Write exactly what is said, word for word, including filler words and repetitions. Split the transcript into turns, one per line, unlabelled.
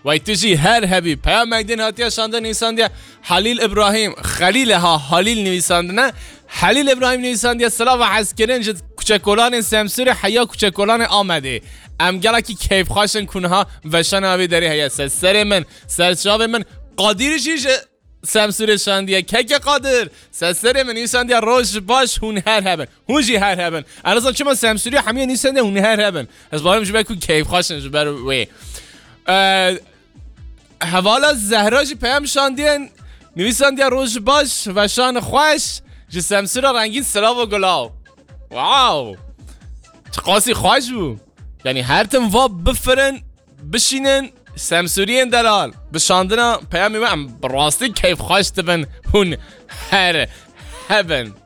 وای توشی هر هبی پیام مگدین هاتیا شانده نویسنده حلیل ابراهیم خلیل ها حلیل نویسنده نه حلیل ابراهیم نویسنده سلام و حسکرین جد کوچکولان سمسور حیا کوچکولان آمده ام گلا کی کیف خاشن کنه ها وشان آبی داری هیا سر من سرچاو من قادرشیش سمسور شاندیه کک قادر سر من نویسنده روش باش هون هر هبن هونجی هر هبن انا چما سمسوری همه نویسنده هون هر هبن از بارم جو بکو کیف خاشن جو بر وی حوالا زهراجی پیام شاندین نویسنده روش باش و شان خوش جی سمسور رنگین سلاو و گلاو واو چه قاسی خوش بو یعنی هر تم وا بفرن بشینن سمسورین دلال بشاندنا پیام میمم براستی کیف خوش دبن هون هر هبن